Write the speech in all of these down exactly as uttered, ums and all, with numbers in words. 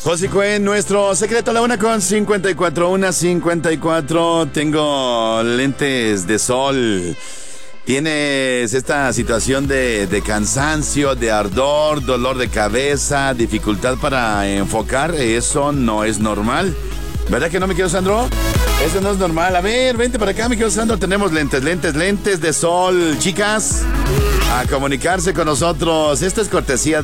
José Cuen, nuestro secreto, la una con cincuenta y cuatro, una cincuenta y cuatro. Tengo lentes de sol. Tienes esta situación de, de cansancio, de ardor, dolor de cabeza, dificultad para enfocar. Eso no es normal. ¿Verdad que no, mi querido Sandro? Eso no es normal. A ver, vente para acá, mi querido Sandro. Tenemos lentes, lentes, lentes de sol. Chicas, a comunicarse con nosotros. Esta es cortesía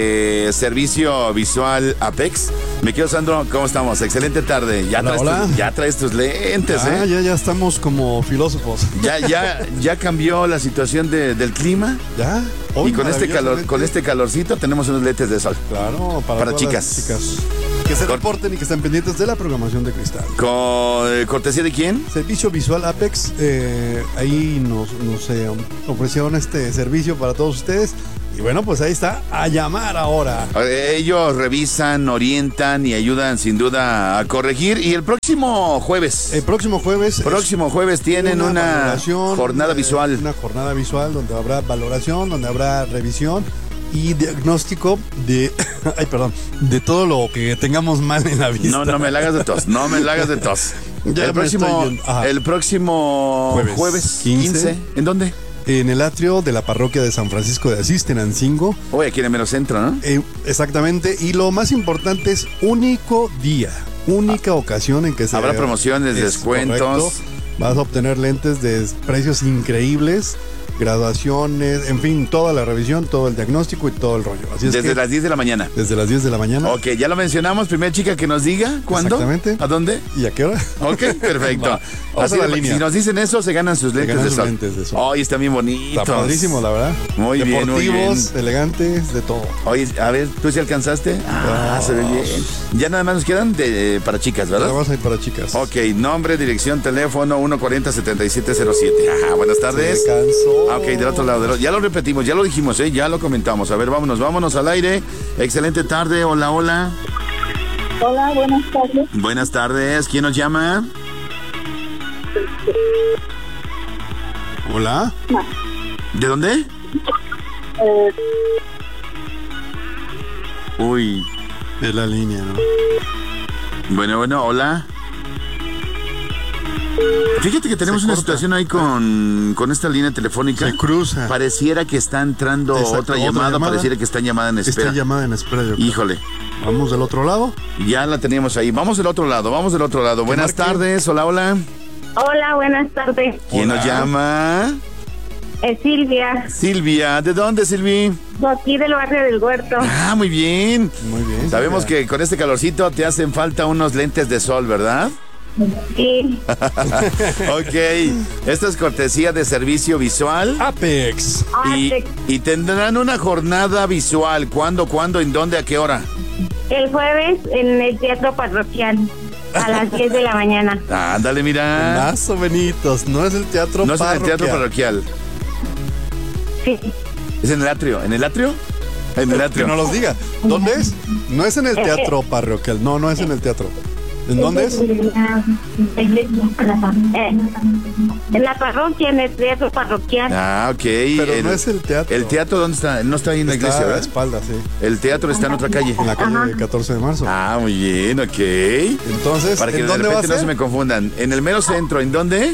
de Servicio Visual Apex. Mi querido Sandro, ¿cómo estamos? Excelente tarde. Ya, Hola, traes, hola. Tus, ya traes tus lentes, Ah, ¿eh? ya, ya estamos como filósofos. Ya, ya, ya cambió la situación de, del clima. ¿Ya? Y con este calor, con este calorcito tenemos unos lentes de sol. Claro, para, para todas chicas. las chicas. Que se reporten y que estén pendientes de la programación de Cristal. ¿Con eh, cortesía de quién? Servicio Visual Apex, eh, ahí nos, nos eh, ofrecieron este servicio para todos ustedes. Y bueno, pues ahí está, a llamar ahora. Ellos revisan, orientan y ayudan sin duda a corregir. Y el próximo jueves. El próximo jueves. próximo jueves tienen una, una jornada eh, visual. Una jornada visual donde habrá valoración, donde habrá revisión y diagnóstico de, ay, perdón, de todo lo que tengamos mal en la vista. No, no me la hagas de tos, no me la hagas de tos. Ya el, próximo, el próximo jueves, jueves quince. quince. ¿En dónde? En el atrio de la parroquia de San Francisco de Asís, Tenancingo. Oye, aquí en el mero centro, ¿no? Eh, exactamente, y lo más importante es único día, única ah, ocasión en que se... Habrá promociones, descuentos. Correcto. Vas a obtener lentes de precios increíbles, graduaciones, en fin, toda la revisión, todo el diagnóstico y todo el rollo. Así es desde que, las diez de la mañana. Desde las diez de la mañana. Ok, ya lo mencionamos. Primera chica que nos diga cuándo. Exactamente. ¿A dónde? ¿Y a qué hora? Ok, perfecto. Vamos a la línea. Si nos dicen eso, se ganan sus lentes, ganan de, sus sol. lentes de sol. Oye, están bien bonitos. Está padrísimo, la verdad. Muy bien, muy bien. Deportivos, elegantes, de todo. Oye, a ver, ¿tú sí alcanzaste? Ah, oh. Se ve bien. Ya nada más nos quedan de, para chicas, ¿verdad? Nada más hay para chicas. Ok, nombre, dirección, teléfono, uno cuarenta, setenta y siete cero siete. Ajá, buenas tardes. Se cansó. Ah, ok, del otro lado. Del otro. Ya lo repetimos, ya lo dijimos, ¿eh? Ya lo comentamos. A ver, vámonos, vámonos al aire. Excelente tarde, hola, hola. Hola, buenas tardes. Buenas tardes, ¿quién nos llama? Hola. No. ¿De dónde? Eh, Uy. De la línea, ¿no? Bueno, bueno, hola. Fíjate que tenemos una situación ahí con, con esta línea telefónica. Se cruza. Pareciera que está entrando Exacto, otra, otra llamada, llamada. pareciera que está en llamada en espera. Está llamada en espera. Yo creo. Híjole. Vamos del otro lado. Ya la teníamos ahí. Vamos del otro lado, vamos del otro lado. Buenas marque? tardes, hola, hola. hola, buenas tardes. ¿Quién Hola. nos llama? Es Silvia, Silvia. ¿De dónde, Silvi? de aquí del barrio del Huerto. Ah, muy bien. Muy bien. Sabemos Silvia. que con este calorcito te hacen falta unos lentes de sol, ¿verdad? Sí, Ok. Esta es cortesía de Servicio Visual. Apex. Y, Apex. y tendrán una jornada visual. ¿Cuándo, cuándo, en dónde, a qué hora? el jueves en el Teatro Parroquial a las diez de la mañana. Ah, ándale, mira. Más o menos. No es el teatro No es en el parroquial. teatro parroquial. Sí, ¿Es en el atrio? ¿En el atrio? En el Que atrio. no los diga. ¿Dónde es? No es en el teatro parroquial. No, no es en el teatro. ¿En dónde es? Eh, en la parroquia, en el Teatro Parroquial. Ah, ok. Pero no es el teatro. ¿El teatro dónde está? No está ahí en la Está iglesia, a la ¿verdad? espalda, sí. El teatro está en otra calle. En la calle catorce de marzo. Ah, muy bien, ok. Entonces, Para que ¿en de dónde va a repente no ser? se me confundan. En el mero centro, ¿en dónde?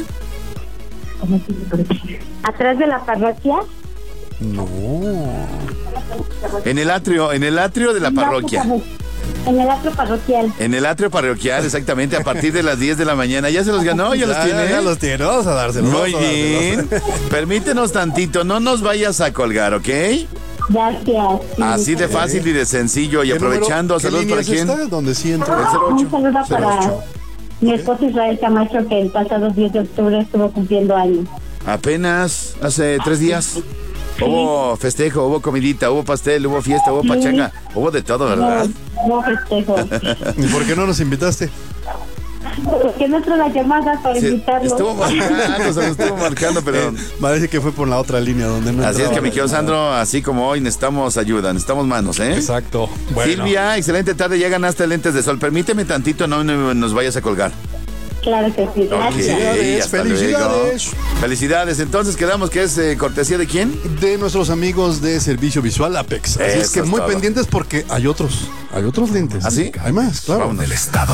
Atrás de la parroquia. No. En el atrio, en el atrio de la parroquia. En el Teatro Parroquial. En el atrio parroquial, exactamente, a partir de las diez de la mañana. ¿Ya se los ganó? ¿Ya, los tiene? Ya los tiene. Vamos a dárselos. Muy vamos a bien. dárselos. Permítenos tantito, no nos vayas a colgar, ¿ok? Gracias. Sí. Así de fácil y de sencillo. Y ¿Qué aprovechando, número- qué saludos línea para es quién. esta? ¿Dónde sí entró? El cero ocho. Un saludo cero para ocho. mi esposo Israel Camacho, que el pasado diez de octubre estuvo cumpliendo años. Apenas hace tres días. Hubo festejo, hubo comidita, hubo pastel, hubo fiesta, hubo pachanga, hubo de todo, ¿verdad? No, no festejo. ¿Y por qué no nos invitaste? Porque no entró la llamada para Sí, invitarlo. estuvo marcando, se lo estuvo marcando, pero... Eh, parece que fue por la otra línea donde no Así es entraba que, mi la querido llamada. Sandro, así como hoy necesitamos ayuda, necesitamos manos, ¿eh? Exacto. Bueno. Silvia, excelente tarde, ya ganaste lentes de sol. Permíteme tantito, no, no nos vayas a colgar. Claro que sí, gracias. Ok, hasta Felicidades. luego. Felicidades. Entonces quedamos que es eh, cortesía de quién? De nuestros amigos de Servicio Visual Apex. Así Eso es que es muy todo. pendientes porque hay otros, hay otros lentes. ¿Ah, sí? Hay más, claro. Vámonos. El estado.